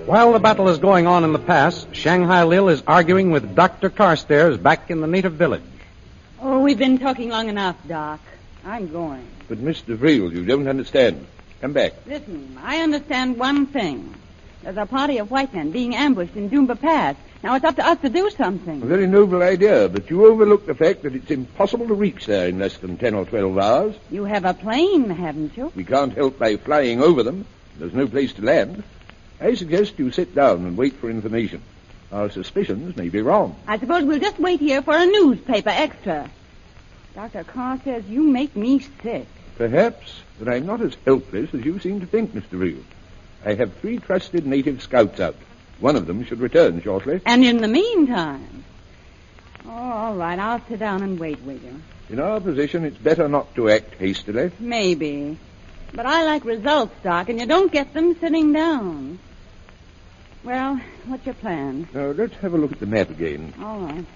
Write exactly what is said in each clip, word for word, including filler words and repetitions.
While the battle is going on in the pass, Shanghai Lil is arguing with Doctor Carstairs back in the native village. Oh, we've been talking long enough, Doc. I'm going. But, Mister Vreel, you don't understand. Come back. Listen, I understand one thing. There's a party of white men being ambushed in Doomba Pass. Now it's up to us to do something. A very noble idea, but you overlook the fact that it's impossible to reach there in less than ten or twelve hours. You have a plane, haven't you? We can't help by flying over them. There's no place to land. I suggest you sit down and wait for information. Our suspicions may be wrong. I suppose we'll just wait here for a newspaper extra. Doctor Carr says you make me sick. Perhaps, but I'm not as helpless as you seem to think, Mister Vreel. I have three trusted native scouts out. One of them should return shortly. And in the meantime... Oh, all right, I'll sit down and wait with you. In our position, it's better not to act hastily. Maybe. But I like results, Doc, and you don't get them sitting down. Well, what's your plan? Now, let's have a look at the map again. All right.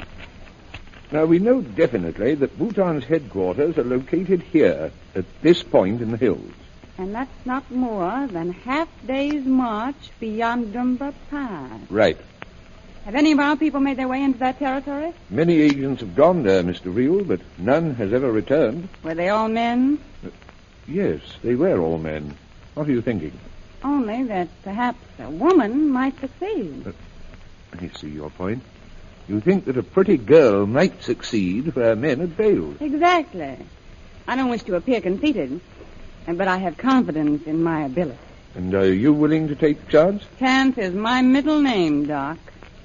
Now, we know definitely that Bhutan's headquarters are located here, at this point in the hills. And that's not more than half day's march beyond Doomba Pass. Right. Have any of our people made their way into that territory? Many agents have gone there, Mister Vreel, but none has ever returned. Were they all men? Uh, yes, they were all men. What are you thinking? Only that perhaps a woman might succeed. Uh, I see your point. You think that a pretty girl might succeed where men had failed. Exactly. I don't wish to appear conceited, but I have confidence in my ability. And are you willing to take the chance? Chance is my middle name, Doc.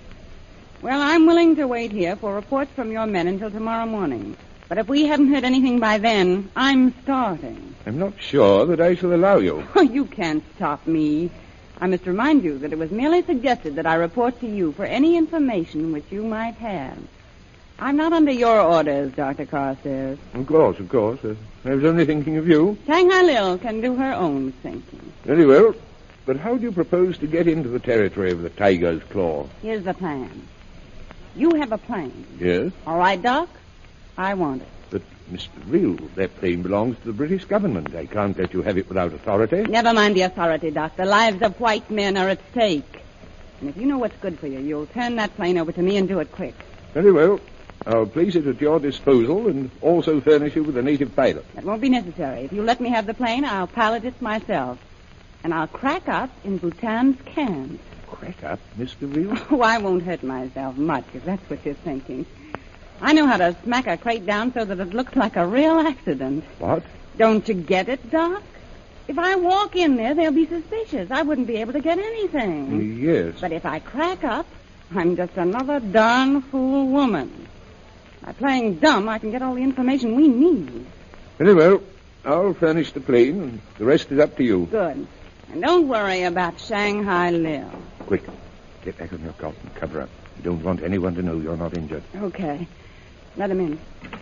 Well, I'm willing to wait here for reports from your men until tomorrow morning. But if we haven't heard anything by then, I'm starting. I'm not sure that I shall allow you. Oh, you can't stop me. I must remind you that it was merely suggested that I report to you for any information which you might have. I'm not under your orders, Doctor Carstairs. Of course, of course. Uh, I was only thinking of you. Shanghai Lil can do her own thinking. Very well. But how do you propose to get into the territory of the Tiger's Claw? Here's the plan. You have a plane. Yes? All right, Doc? I want it. But, Mister Vreel, that plane belongs to the British government. I can't let you have it without authority. Never mind the authority, Doc. The lives of white men are at stake. And if you know what's good for you, you'll turn that plane over to me and do it quick. Very well. I'll place it at your disposal and also furnish you with a native pilot. That won't be necessary. If you let me have the plane, I'll pilot it myself. And I'll crack up in Bhutan's camp. Crack up, Mister Vreel? Oh, I won't hurt myself much, if that's what you're thinking. I know how to smack a crate down so that it looks like a real accident. What? Don't you get it, Doc? If I walk in there, they'll be suspicious. I wouldn't be able to get anything. Yes. But if I crack up, I'm just another darn fool woman. By playing dumb, I can get all the information we need. Very well. I'll furnish the plane, and the rest is up to you. Good. And don't worry about Shanghai Lil. Quick. Get back on your cot and cover up. You don't want anyone to know you're not injured. Okay. Let him in.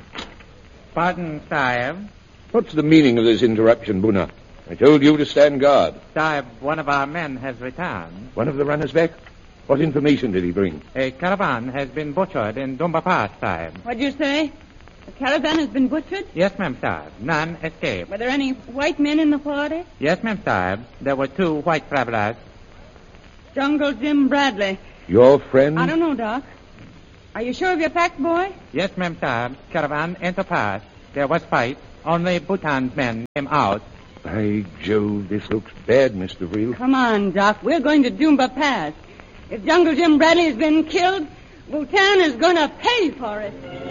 Pardon, Sahib. What's the meaning of this interruption, Buna? I told you to stand guard. Sahib, one of our men has returned. One of the runners back? What information did he bring? A caravan has been butchered in Doomba Pass, Sahib. What'd you say? The caravan has been butchered? Yes, ma'am, Sahib. None escaped. Were there any white men in the party? Yes, ma'am, Sahib. There were two white travelers. Jungle Jim Bradley. Your friend? I don't know, Doc. Are you sure of your facts, boy? Yes, ma'am, Sahib. Caravan entered pass. There was fight. Only Bhutan's men came out. By Jove, this looks bad, Mister Vreel. Come on, Doc. We're going to Doomba Pass. If Jungle Jim Bradley has been killed, Bhutan is going to pay for it.